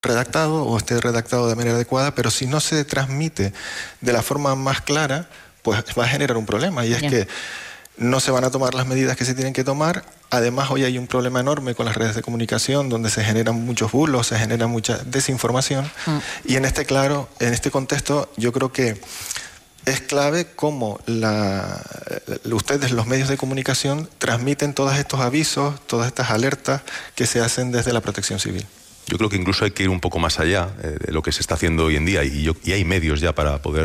redactado o esté redactado de manera adecuada, pero si no se transmite de la forma más clara, pues va a generar un problema, y es que no se van a tomar las medidas que se tienen que tomar. Además, hoy hay un problema enorme con las redes de comunicación, donde se generan muchos bulos, se genera mucha desinformación, y en este contexto, yo creo que es clave cómo ustedes, los medios de comunicación, transmiten todos estos avisos, todas estas alertas que se hacen desde la Protección Civil. Yo creo que incluso hay que ir un poco más allá de lo que se está haciendo hoy en día, y hay medios ya para poder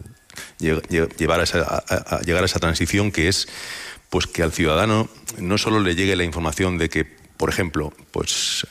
llegar a esa transición, que es pues que al ciudadano no solo le llegue la información de que, por ejemplo, pues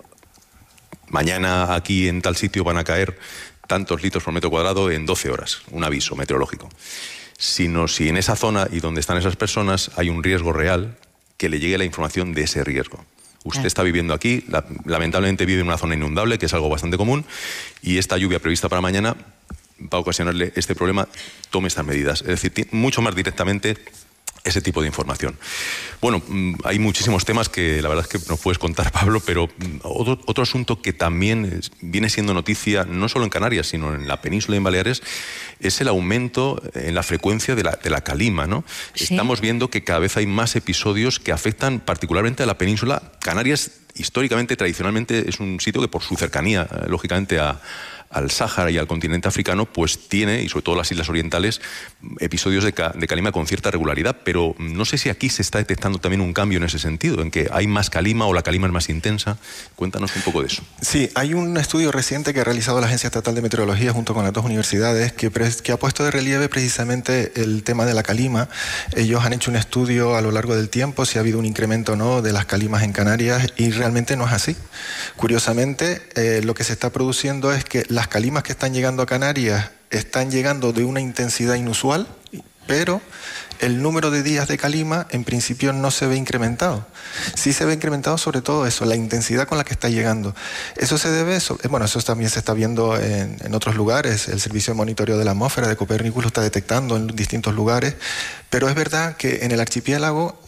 mañana aquí en tal sitio van a caer tantos litros por metro cuadrado en 12 horas, un aviso meteorológico, sino si en esa zona y donde están esas personas hay un riesgo real, que le llegue la información de ese riesgo. Usted está viviendo aquí, lamentablemente vive en una zona inundable, que es algo bastante común, y esta lluvia prevista para mañana va a ocasionarle este problema, tome estas medidas. Es decir, mucho más directamente ese tipo de información. Bueno, hay muchísimos temas que la verdad es que nos puedes contar, Pablo, pero otro asunto que también viene siendo noticia, no solo en Canarias, sino en la península y en Baleares, es el aumento en la frecuencia de la calima, ¿no? ¿Sí? Estamos viendo que cada vez hay más episodios que afectan particularmente a la península. Canarias, históricamente, tradicionalmente, es un sitio que por su cercanía, lógicamente, al Sáhara y al continente africano, pues tiene, y sobre todo las islas orientales, episodios de calima con cierta regularidad, pero no sé si aquí se está detectando también un cambio en ese sentido, en que hay más calima o la calima es más intensa. Cuéntanos un poco de eso. Sí, hay un estudio reciente que ha realizado la Agencia Estatal de Meteorología junto con las dos universidades que ha puesto de relieve precisamente el tema de la calima. Ellos han hecho un estudio a lo largo del tiempo, si ha habido un incremento o no de las calimas en Canarias, y realmente no es así. Curiosamente, lo que se está produciendo es que las calimas que están llegando a Canarias están llegando de una intensidad inusual, pero el número de días de calima en principio no se ve incrementado. Sí se ve incrementado sobre todo eso, la intensidad con la que está llegando. Eso se debe, bueno, eso también se está viendo en otros lugares. El Servicio de Monitoreo de la Atmósfera de Copérnico lo está detectando en distintos lugares, pero es verdad que en el archipiélago,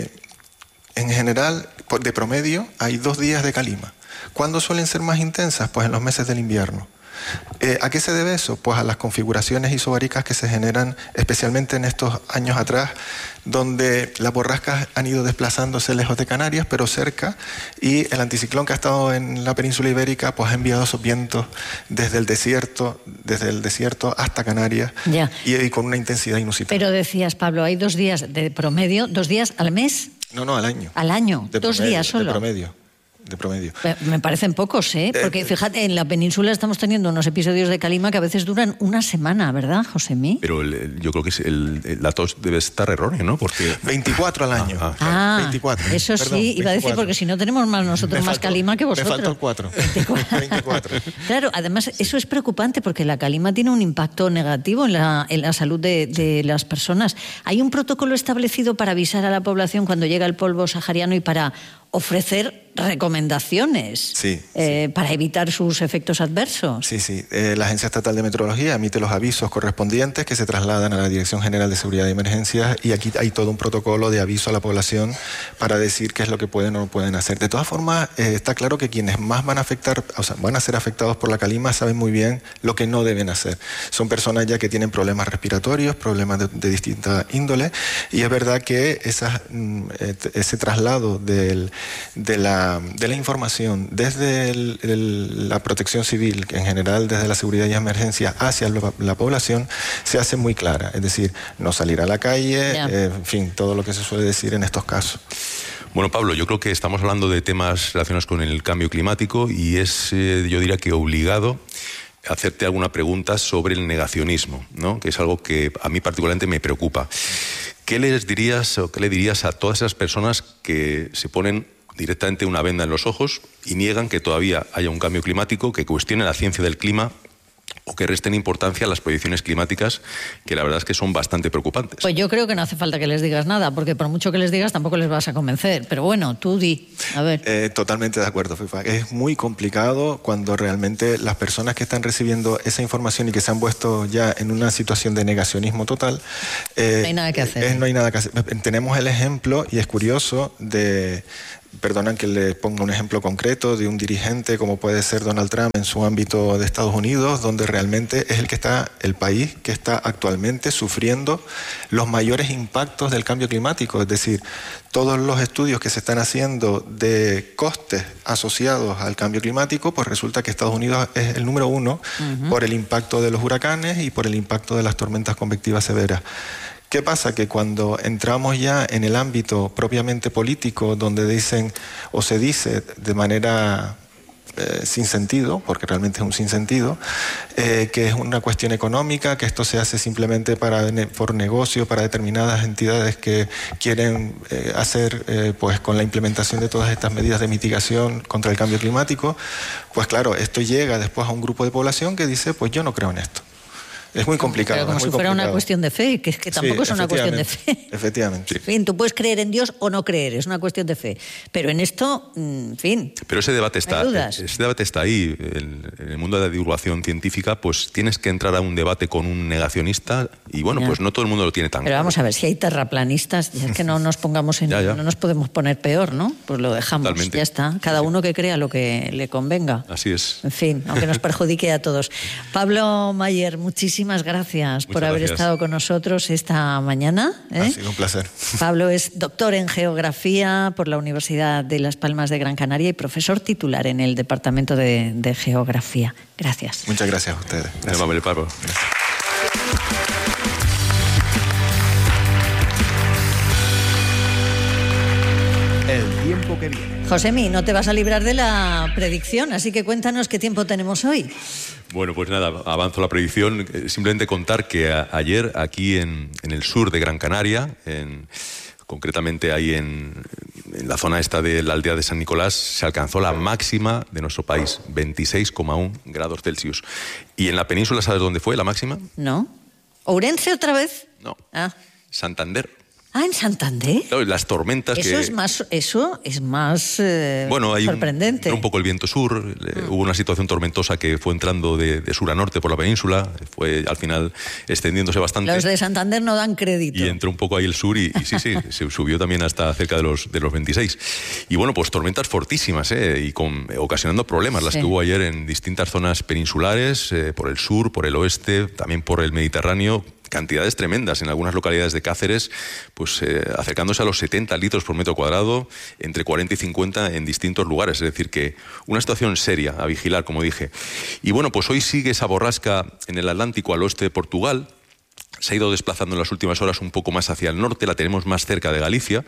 en general, de promedio, hay 2 días de calima. ¿Cuándo suelen ser más intensas? Pues en los meses del invierno. ¿A qué se debe eso? Pues a las configuraciones isobáricas que se generan especialmente en estos años atrás, donde las borrascas han ido desplazándose lejos de Canarias, pero cerca, y el anticiclón que ha estado en la península ibérica pues ha enviado esos vientos desde el desierto hasta Canarias, y con una intensidad inusitada. Pero decías, Pablo, hay 2 días de promedio, 2 días al mes. No, al año. Al año, de 2 días solo. De promedio. Me parecen pocos, ¿eh? Porque fíjate, en la península estamos teniendo unos episodios de calima que a veces duran una semana, ¿verdad, Josemí? Pero yo creo que el dato debe estar erróneo, ¿no? Porque 24 al año. 24. Eso sí, 24. Iba a decir, porque si no tenemos más calima que vosotros. Me falta el 4. 24. Claro, además eso es preocupante porque la calima tiene un impacto negativo en la salud de las personas. ¿Hay un protocolo establecido para avisar a la población cuando llega el polvo sahariano y para ofrecer recomendaciones para evitar sus efectos adversos? Sí. La Agencia Estatal de Meteorología emite los avisos correspondientes que se trasladan a la Dirección General de Seguridad y Emergencias, y aquí hay todo un protocolo de aviso a la población para decir qué es lo que pueden o no pueden hacer. De todas formas, está claro que quienes más van a ser afectados por la calima saben muy bien lo que no deben hacer. Son personas ya que tienen problemas respiratorios, problemas de distinta índole, y es verdad que ese traslado de la información desde la Protección Civil, en general desde la Seguridad y Emergencia hacia la población, se hace muy clara. Es decir, no salir a la calle, en fin, todo lo que se suele decir en estos casos. Bueno, Pablo, yo creo que estamos hablando de temas relacionados con el cambio climático, y es, yo diría que obligado hacerte alguna pregunta sobre el negacionismo, ¿no? Que es algo que a mí particularmente me preocupa. ¿Qué les dirías o qué le dirías a todas esas personas que se ponen directamente una venda en los ojos y niegan que todavía haya un cambio climático, que cuestionen la ciencia del clima o que resten importancia a las predicciones climáticas, que la verdad es que son bastante preocupantes? Pues yo creo que no hace falta que les digas nada, porque por mucho que les digas tampoco les vas a convencer. Pero bueno, tú di, a ver. Totalmente de acuerdo, FIFA. Es muy complicado cuando realmente las personas que están recibiendo esa información y que se han puesto ya en una situación de negacionismo total, no hay nada que hacer. No hay nada que hacer. Tenemos el ejemplo, y es curioso, perdonan que le ponga un ejemplo concreto de un dirigente como puede ser Donald Trump en su ámbito de Estados Unidos, donde realmente es el país que está actualmente sufriendo los mayores impactos del cambio climático. Es decir, todos los estudios que se están haciendo de costes asociados al cambio climático, pues resulta que Estados Unidos es el número 1 por el impacto de los huracanes y por el impacto de las tormentas convectivas severas. ¿Qué pasa? Que cuando entramos ya en el ámbito propiamente político, donde dicen o se dice de manera sin sentido, porque realmente es un sinsentido, que es una cuestión económica, que esto se hace simplemente por negocio, para determinadas entidades que quieren hacer pues con la implementación de todas estas medidas de mitigación contra el cambio climático, pues claro, esto llega después a un grupo de población que dice, pues yo no creo en esto. Es muy complicado. Pero como si fuera una cuestión de fe, que es que tampoco es una cuestión de fe. Efectivamente. En fin, tú puedes creer en Dios o no creer, es una cuestión de fe. Pero en esto, en fin. Pero ese debate está ahí. En el mundo de la divulgación científica, pues tienes que entrar a un debate con un negacionista y bueno, pues no todo el mundo lo tiene tan claro. Pero vamos a ver, si hay terraplanistas, ya es que no nos pongamos en... no nos podemos poner peor, ¿no? Pues lo dejamos, totalmente. Ya está. Cada uno que crea lo que le convenga. Así es. En fin, aunque nos perjudique a todos. Pablo Mayer, muchísimas gracias por haber estado con nosotros esta mañana. Ha sido un placer. Pablo es doctor en Geografía por la Universidad de Las Palmas de Gran Canaria y profesor titular en el Departamento de Geografía. Gracias. Muchas gracias a ustedes. Gracias. Amable, Pablo. El tiempo que viene. Josemi, no te vas a librar de la predicción, así que cuéntanos qué tiempo tenemos hoy. Bueno, pues nada, avanzo la predicción. Simplemente contar que ayer aquí en el sur de Gran Canaria, concretamente ahí en la zona esta de la aldea de San Nicolás, se alcanzó la máxima de nuestro país, 26,1 grados Celsius. ¿Y en la península sabes dónde fue la máxima? No. ¿Ourense otra vez? No. Santander. Ah, ¿en Santander? Claro, las tormentas eso es más sorprendente. Entró un poco el viento sur, hubo una situación tormentosa que fue entrando de sur a norte por la península, fue al final extendiéndose bastante. Los de Santander no dan crédito. Y entró un poco ahí el sur y sí, se subió también hasta cerca de los 26. Y bueno, pues tormentas fortísimas, y ocasionando problemas, las que hubo ayer en distintas zonas peninsulares, por el sur, por el oeste, también por el Mediterráneo. Cantidades tremendas en algunas localidades de Cáceres, pues acercándose a los 70 litros por metro cuadrado, entre 40 y 50 en distintos lugares. Es decir, que una situación seria a vigilar, como dije. Y bueno, pues hoy sigue esa borrasca en el Atlántico al oeste de Portugal. Se ha ido desplazando en las últimas horas un poco más hacia el norte, la tenemos más cerca de Galicia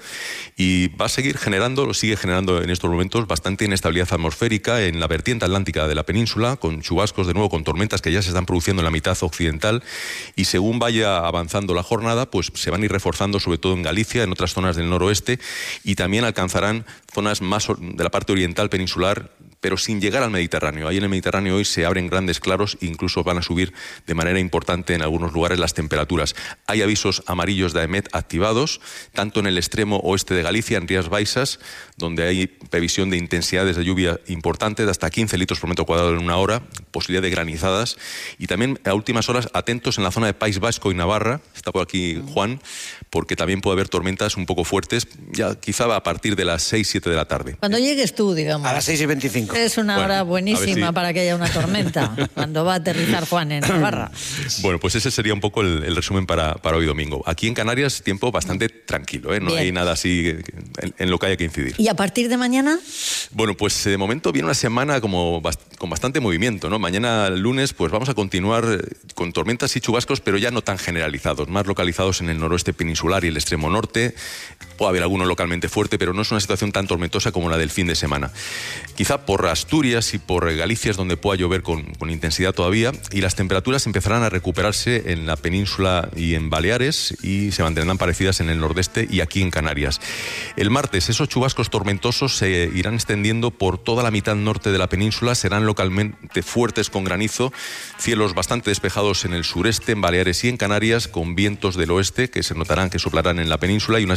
y va a sigue generando en estos momentos bastante inestabilidad atmosférica en la vertiente atlántica de la península, con chubascos de nuevo, con tormentas que ya se están produciendo en la mitad occidental y según vaya avanzando la jornada, pues se van a ir reforzando sobre todo en Galicia, en otras zonas del noroeste y también alcanzarán zonas más de la parte oriental peninsular, pero sin llegar al Mediterráneo. Ahí en el Mediterráneo hoy se abren grandes claros e incluso van a subir de manera importante en algunos lugares las temperaturas. Hay avisos amarillos de AEMET activados, tanto en el extremo oeste de Galicia, en Rías Baixas, donde hay previsión de intensidades de lluvia importantes, de hasta 15 litros por metro cuadrado en una hora, posibilidad de granizadas, y también a últimas horas atentos en la zona de País Vasco y Navarra, está por aquí Juan, porque también puede haber tormentas un poco fuertes, ya quizá a partir de las 6-7 de la tarde. Cuando llegues tú, digamos. A las 6:25. Es una hora buenísima para que haya una tormenta, cuando va a aterrizar Juan en Navarra. Bueno, pues ese sería un poco el resumen para hoy domingo. Aquí en Canarias, tiempo bastante tranquilo, no Bien. Hay nada así en lo que haya que incidir. ¿Y a partir de mañana? Bueno, pues de momento viene una semana con bastante movimiento, ¿no? Mañana lunes pues vamos a continuar con tormentas y chubascos, pero ya no tan generalizados, más localizados en el noroeste peninsular y el extremo norte. Puede haber alguno localmente fuerte, pero no es una situación tan tormentosa como la del fin de semana. Quizá por Asturias y por Galicia es donde pueda llover con intensidad todavía, y las temperaturas empezarán a recuperarse en la península y en Baleares y se mantendrán parecidas en el nordeste y aquí en Canarias. El martes esos chubascos tormentosos se irán extendiendo por toda la mitad norte de la península, serán localmente fuertes con granizo, cielos bastante despejados en el sureste, en Baleares y en Canarias, con vientos del oeste que se notarán que soplarán en la península y unas temperaturas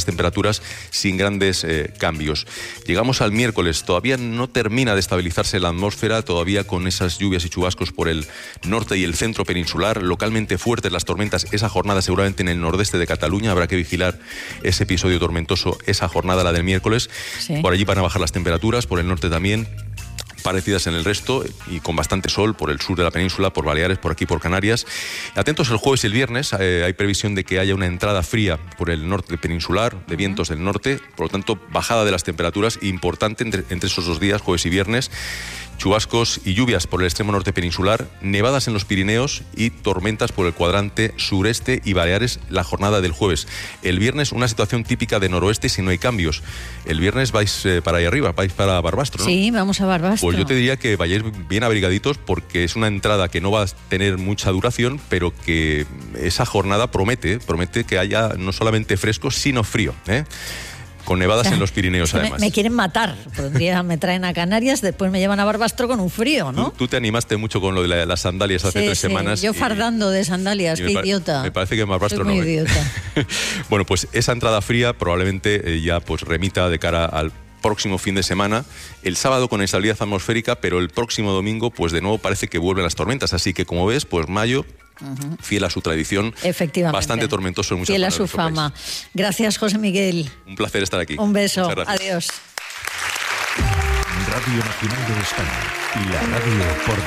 temperaturas sin grandes cambios. Llegamos al miércoles, todavía no termina de estabilizarse la atmósfera, todavía con esas lluvias y chubascos por el norte y el centro peninsular, localmente fuertes las tormentas esa jornada, seguramente en el nordeste de Cataluña. Habrá que vigilar ese episodio tormentoso esa jornada, la del miércoles. Sí. Por allí van a bajar las temperaturas, por el norte también, parecidas en el resto, y con bastante sol por el sur de la península, por Baleares, por aquí, por Canarias. Atentos el jueves y el viernes, hay previsión de que haya una entrada fría por el norte peninsular, de vientos del norte, por lo tanto, bajada de las temperaturas importante entre esos 2 días, jueves y viernes. Chubascos y lluvias por el extremo norte peninsular, nevadas en los Pirineos y tormentas por el cuadrante sureste y Baleares la jornada del jueves. El viernes una situación típica de noroeste si no hay cambios. El viernes vais para ahí arriba, vais para Barbastro, ¿no? Sí, vamos a Barbastro. Pues yo te diría que vayáis bien abrigaditos porque es una entrada que no va a tener mucha duración, pero que esa jornada promete que haya no solamente fresco, sino frío, ¿eh? Con nevadas en los Pirineos, además. Me quieren matar. Me traen a Canarias, después me llevan a Barbastro con un frío, ¿no? Tú te animaste mucho con lo de las sandalias hace 3 semanas. Yo fardando de sandalias, qué idiota. Me parece que en Barbastro no. Soy muy idiota. Bueno, pues esa entrada fría probablemente ya pues remita de cara al próximo fin de semana, el sábado con estabilidad atmosférica, pero el próximo domingo pues de nuevo parece que vuelven las tormentas, así que como ves, pues mayo, fiel a su tradición, efectivamente, bastante tormentoso en muchas fiel zonas a su fama. País. Gracias, José Miguel. Un placer estar aquí. Un beso, adiós. Radio Nacional de España y la radio por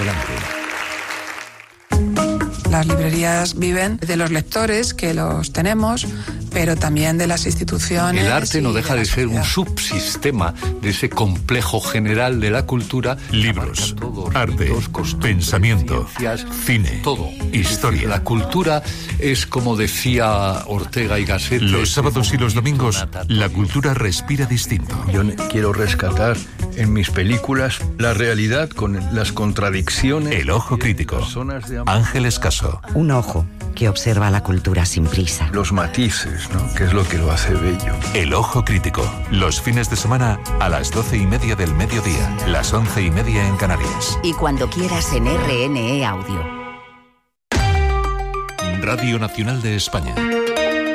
delante. Las librerías viven de los lectores, que los tenemos, pero también de las instituciones. El arte no deja de ser un subsistema de ese complejo general de la cultura. Libros, arte, pensamiento, cine, todo, historia. La cultura es, como decía Ortega y Gasset, los sábados y los domingos la cultura respira distinto. Yo quiero rescatar en mis películas la realidad con las contradicciones. El ojo crítico. Ángel Escaso. Un ojo que observa la cultura sin prisa. Los matices, ¿no? Que es lo que lo hace bello. El ojo crítico. Los fines de semana a las 12:30 del mediodía, las 11:30 en Canarias. Y cuando quieras en RNE Audio. Radio Nacional de España.